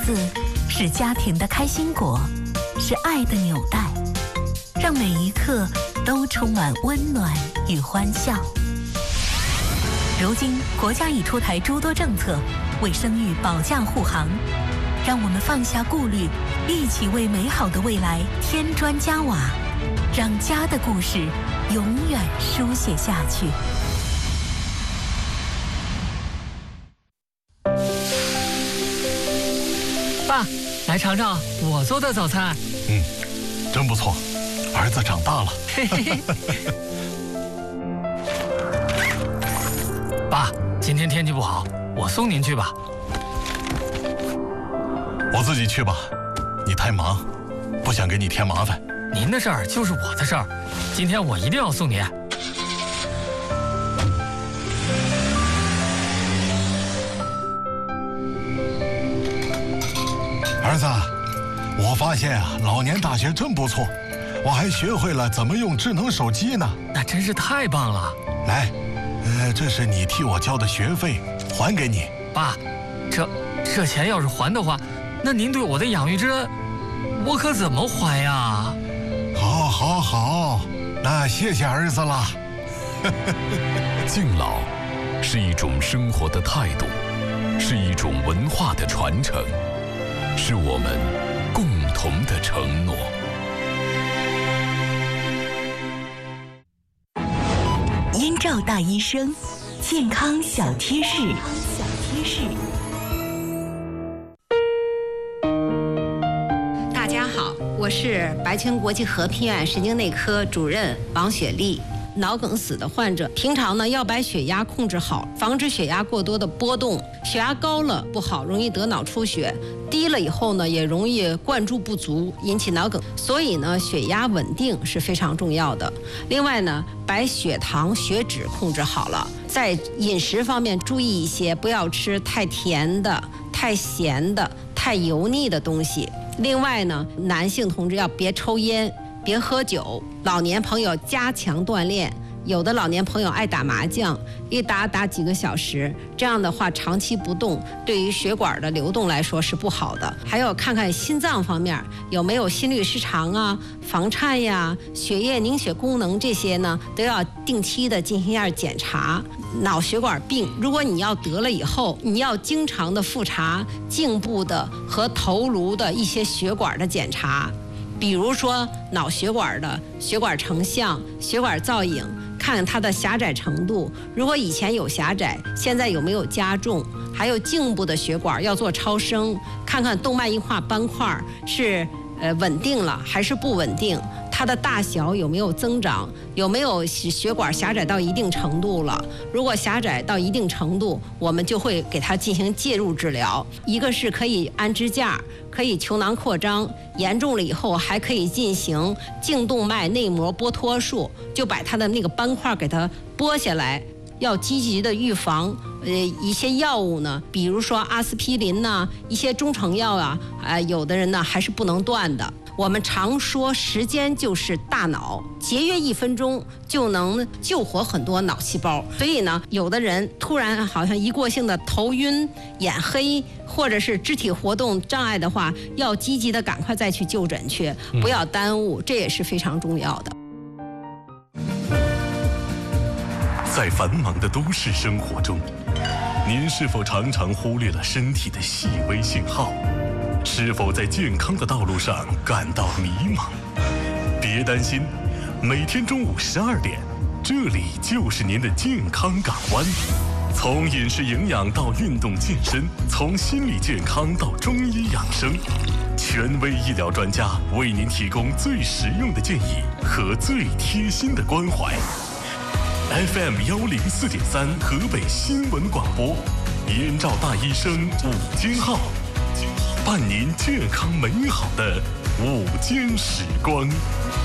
子是家庭的开心果，是爱的纽带，让每一刻都充满温暖与欢笑。如今，国家已出台诸多政策，为生育保驾护航。让我们放下顾虑，一起为美好的未来添砖加瓦，让家的故事永远书写下去。 爸，来尝尝我做的早餐。 真不错，儿子长大了。 嘿嘿嘿。爸，今天天气不好，我送您去吧。 我自己去吧，你太忙，不想给你添麻烦。 您的事儿就是我的事儿，今天我一定要送您。 儿子，我发现啊，老年大学真不错，我还学会了怎么用智能手机呢。 那真是太棒了。 来，这是你替我交的学费，还给你。 爸，这钱要是还的话，那您对我的养育之恩，我可怎么还呀？ 好，那谢谢儿子了。 敬老是一种生活的态度，是一种文化的传承，是我们共同的承诺。 燕赵大医生，健康小贴士。 大家好，我是白泉国际和平医院神经内科主任王雪丽。脑梗死的患者平常呢要把血压控制好，防止血压过多的波动。血压高了不好，容易得脑出血；低了以后呢，也容易灌注不足，引起脑梗。所以呢，血压稳定是非常重要的。另外呢，把血糖、血脂控制好了，在饮食方面注意一些，不要吃太甜的、太咸的、太油腻的东西。另外呢，男性同志要别抽烟，别喝酒，老年朋友加强锻炼。有的老年朋友爱打麻将，一打几个小时，这样的话长期不动，对于血管的流动来说是不好的。还有看看心脏方面有没有心律失常啊、房颤呀、血液凝血功能这些呢，都要定期的进行一下检查。脑血管病，如果你要得了以后，你要经常的复查颈部的和头颅的一些血管的检查。比如说脑血管的血管成像、血管造影，看它的狭窄程度，如果以前有狭窄，现在有没有加重？还有颈部的血管要做超声，看看动脉硬化斑块是稳定了还是不稳定，它的大小有没有增长，有没有血管狭窄到一定程度了。如果狭窄到一定程度，我们就会给它进行介入治疗。一个是可以安支架，可以球囊扩张，严重了以后还可以进行颈动脉内膜剥脱术，就把它的那个斑块给它剥下来。要积极的预防，一些药物呢，比如说阿司匹林呐，一些中成药啊，有的人呢还是不能断的。我们常说时间就是大脑，节约1分钟就能救活很多脑细胞。所以呢，有的人突然好像一过性的头晕、眼黑，或者是肢体活动障碍的话，要积极的赶快再去就诊去，不要耽误，这也是非常重要的。 在繁忙的都市生活中，您是否常常忽略了身体的细微信号？是否在健康的道路上感到迷茫？别担心，每天中午12点，这里就是您的健康港湾。从饮食营养到运动健身，从心理健康到中医养生，权威医疗专家为您提供最实用的建议和最贴心的关怀。FM 104.3河北新闻广播，燕赵大医生午间号，伴您健康美好的午间时光。